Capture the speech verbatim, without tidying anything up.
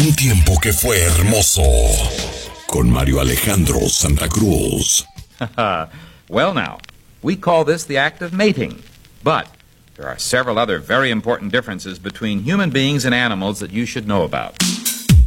Un tiempo que fue hermoso. Con Mario Alejandro Santa Cruz. Well now, we call this the act of mating. But there are several other very important differences between human beings and animals that you should know about.